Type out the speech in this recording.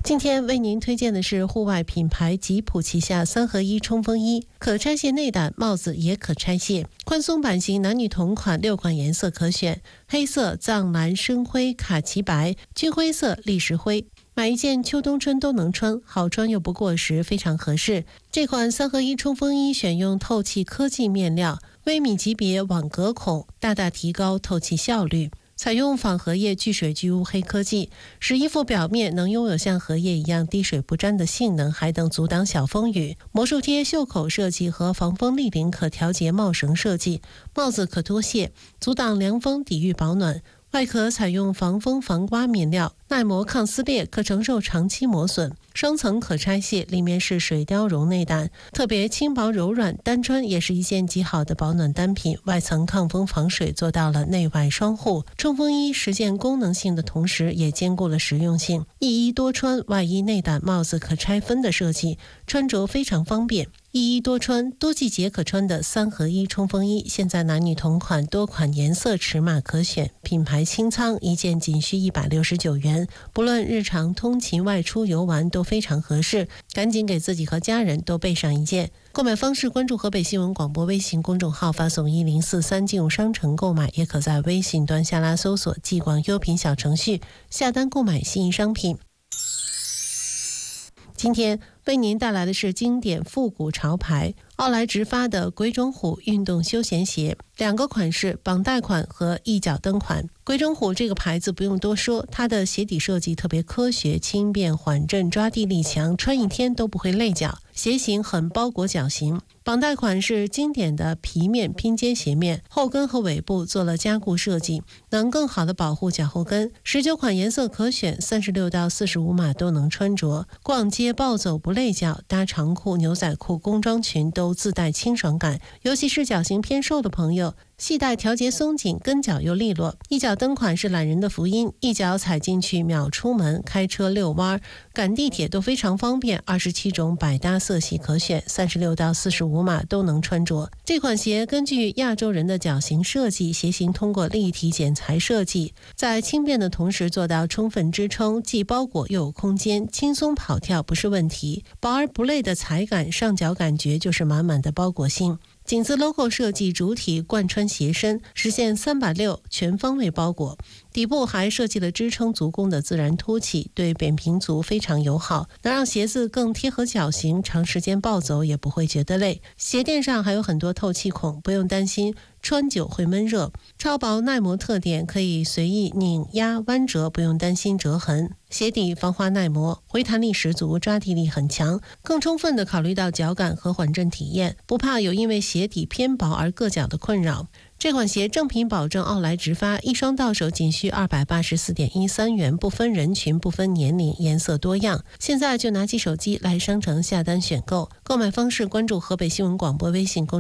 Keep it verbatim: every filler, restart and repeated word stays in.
今天为您推荐的是户外品牌吉普旗下三合一冲锋衣，可拆卸内胆，帽子也可拆卸，宽松版型，男女同款，六款颜色可选，黑色、藏蓝、深灰、卡其白、军灰色、砾石灰。买一件秋冬春都能穿，好穿又不过时，非常合适。这款三合一冲锋衣选用透气科技面料，微米级别网格孔，大大提高透气效率。采用仿荷叶聚水聚污黑科技，使衣服表面能拥有像荷叶一样滴水不沾的性能，还能阻挡小风雨。魔术贴袖口设计和防风立领可调节帽绳设计，帽子可脱卸，阻挡凉风，抵御保暖。外壳采用防风防刮面料，耐磨抗撕裂，可承受长期磨损。双层可拆卸，里面是水貂绒内胆，特别轻薄柔软，单穿也是一件极好的保暖单品。外层抗风防水，做到了内外双护。冲锋衣实现功能性的同时，也兼顾了实用性。一衣多穿，外衣内胆帽子可拆分的设计，穿着非常方便。一衣多穿，多季节可穿的三合一冲锋衣，现在男女同款，多款颜色尺码可选，品牌清仓，一件仅需一百六十九元。不论日常通勤、外出游玩都非常合适，赶紧给自己和家人都备上一件。购买方式：关注河北新闻广播微信公众号，发送一零四三进入商城购买，也可在微信端下拉搜索“继广优品”小程序下单购买心仪商品。今天为您带来的是经典复古潮牌奥莱直发的鬼冢虎运动休闲鞋，两个款式，绑带款和一脚蹬款。鬼冢虎这个牌子不用多说，它的鞋底设计特别科学、轻便、缓震、抓地力强，穿一天都不会累脚。鞋型很包裹脚型。绑带款是经典的皮面拼接鞋面，后跟和尾部做了加固设计，能更好的保护脚后跟。十九款颜色可选，三十六到四十五码都能穿着。逛街暴走不累脚，搭长裤、牛仔裤、工装裙都自带清爽感，尤其是脚型偏瘦的朋友，系带调节松紧，跟脚又利落。一脚蹬款是懒人的福音，一脚踩进去秒出门，开车遛弯、赶地铁都非常方便。二十七种百搭色系可选，三十六到四十五码都能穿着。这款鞋根据亚洲人的脚型设计，鞋型通过立体剪裁设计，在轻便的同时做到充分支撑，既包裹又有空间，轻松跑跳不是问题。薄而不累的踩感，上脚感觉就是满满的包裹性。井字 logo 设计主体贯穿鞋身，实现三百六十全方位包裹。底部还设计了支撑足弓的自然凸起，对扁平足非常友好，能让鞋子更贴合脚型，长时间暴走也不会觉得累。鞋垫上还有很多透气孔，不用担心穿久会闷热。超薄耐磨特点，可以随意拧压弯折，不用担心折痕。鞋底防滑耐磨，回弹力十足，抓地力很强，更充分地考虑到脚感和缓震体验，不怕有因为鞋底偏薄而硌脚的困扰。这款鞋正品保证奥莱直发，一双到手仅需二百八十四点一三元，不分人群，不分年龄，颜色多样。现在就拿起手机来商城下单选购。购买方式：关注河北新闻广播微信公众号。